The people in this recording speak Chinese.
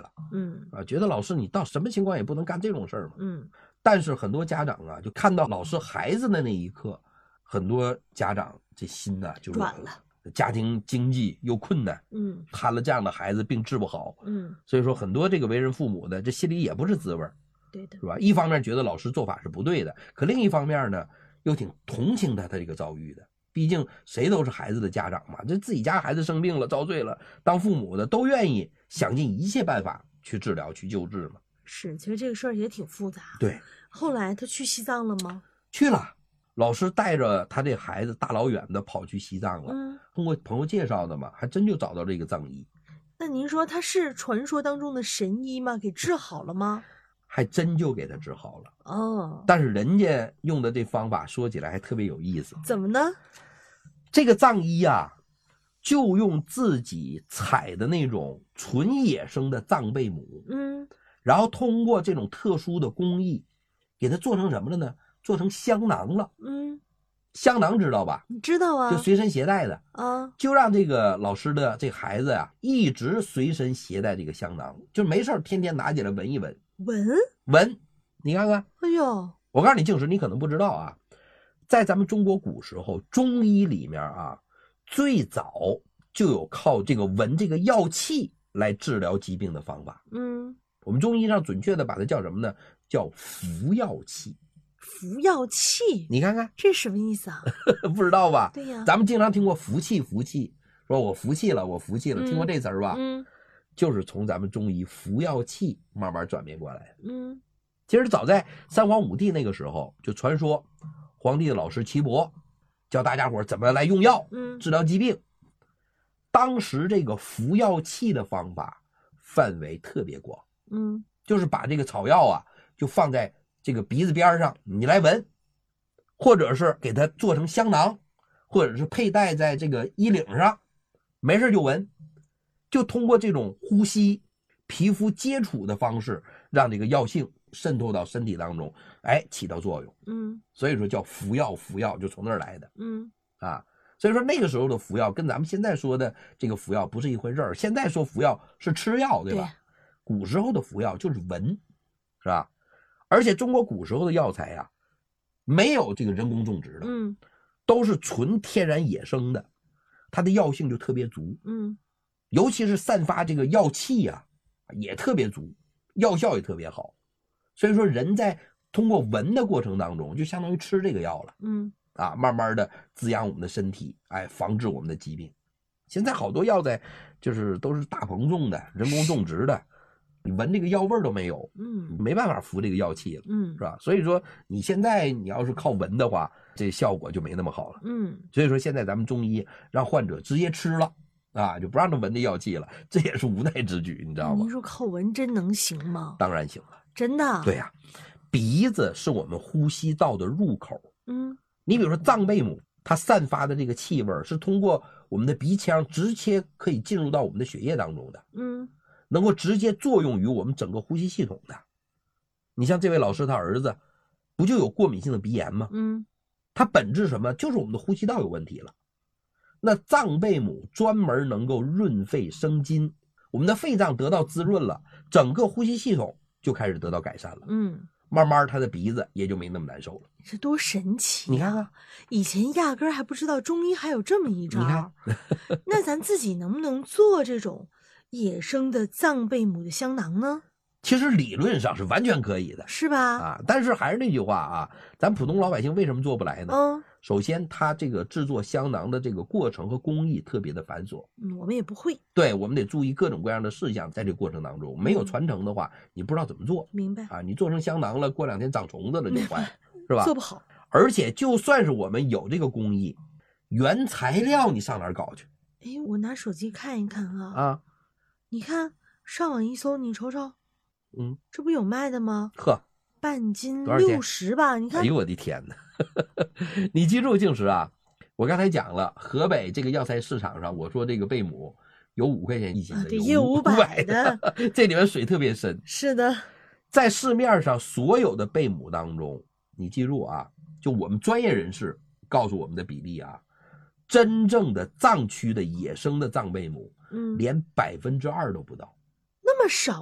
了，觉得老师你到什么情况也不能干这种事儿嘛，但是很多家长啊，就看到老师孩子的那一刻，很多家长这心呢就软了。家庭经济又困难，看了这样的孩子病治不好，所以说很多这个为人父母的这心里也不是滋味， 对的， 是吧？一方面觉得老师做法是不对的，可另一方面呢，又挺同情他这个遭遇的。毕竟谁都是孩子的家长嘛，这自己家孩子生病了遭罪了，当父母的都愿意想尽一切办法去治疗去救治嘛。 是，其实这个事儿也挺复杂。 对， 后来他去西藏了吗？ 去了。老师带着他这孩子大老远的跑去西藏了，通过朋友介绍的嘛，还真就找到这个藏医。 那您说他是传说当中的神医吗？给治好了吗？ 还真就给他治好了哦。 但是人家用的这方法说起来还特别有意思。 怎么呢？ 这个藏医啊，就用自己采的那种纯野生的藏贝母，然后通过这种特殊的工艺，给它做成什么了呢？做成香囊了。香囊知道吧？ 知道啊， 就随身携带的啊， 就让这个老师的这孩子呀，一直随身携带这个香囊，就没事天天拿起来闻一闻。闻，你看看。 哎呦， 我告诉你，静时你可能不知道啊，在咱们中国古时候，中医里面啊，最早就有靠这个闻这个药气来治疗疾病的方法。我们中医上准确的把它叫什么呢？叫服药气。 服药气， 你看看这什么意思啊？ 不知道吧？ 对呀， 咱们经常听过服气，说我服气了，我服气了，听过这词儿吧？就是从咱们中医服药气慢慢转变过来的。其实早在三皇五帝那个时候，就传说皇帝的老师岐伯教大家伙怎么来用药治疗疾病。当时这个服药气的方法范围特别广，就是把这个草药啊就放在这个鼻子边上，你来闻，或者是给它做成香囊，或者是佩戴在这个衣领上，没事就闻，就通过这种呼吸、皮肤接触的方式，让这个药性渗透到身体当中，起到作用。所以说叫服药，就从那儿来的。所以说那个时候的服药跟咱们现在说的这个服药不是一回事儿。现在说服药是吃药，对吧？对，古时候的服药就是闻，是吧？而且中国古时候的药材呀，没有这个人工种植的，都是纯天然野生的，它的药性就特别足，尤其是散发这个药气啊，也特别足，药效也特别好。所以说人在通过闻的过程当中，就相当于吃这个药了，慢慢的滋养我们的身体，防治我们的疾病。现在好多药材就是都是大棚种的，人工种植的。你闻这个药味都没有，没办法服这个药气了，是吧？所以说你现在你要是靠闻的话，这效果就没那么好了，所以说现在咱们中医让患者直接吃了，就不让他闻这药气了，这也是无奈之举，你知道吗？ 您说靠闻真能行吗？ 当然行了， 真的？ 对呀，鼻子是我们呼吸道的入口，你比如说藏贝母，它散发的这个气味是通过我们的鼻腔直接可以进入到我们的血液当中的，能够直接作用于我们整个呼吸系统的。你像这位老师他儿子不就有过敏性的鼻炎吗？它本质什么？就是我们的呼吸道有问题了。那藏贝母专门能够润肺生津，我们的肺脏得到滋润了，整个呼吸系统就开始得到改善了。慢慢他的鼻子也就没那么难受了。 这多神奇， 你看看， 以前压根还不知道中医还有这么一招。 你看那咱自己能不能做这种野生的藏贝母的香囊呢？ 其实理论上是完全可以的， 是吧？ 但是还是那句话啊，咱普通老百姓为什么做不来呢？首先它这个制作香囊的这个过程和工艺特别的繁琐， 我们也不会。 对，我们得注意各种各样的事项，在这个过程当中没有传承的话，你不知道怎么做。 明白你做成香囊了，过2天长虫子了就坏，是吧？ 做不好。 而且就算是我们有这个工艺，原材料你上哪儿搞去？ 我拿手机看一看啊。你看上网一搜，你瞅瞅，这不有卖的吗？ 呵， 半斤60吧？你看， 哎呦我的天哪！你记住，静时啊，我刚才讲了，河北这个药材市场上，我说这个贝母有5块钱一斤的， 对，也有500的， 这里面水特别深。 是的， 在市面上所有的贝母当中，你记住啊，就我们专业人士告诉我们的比例啊，真正的藏区的野生的藏贝母，连2%都不到， 那么少。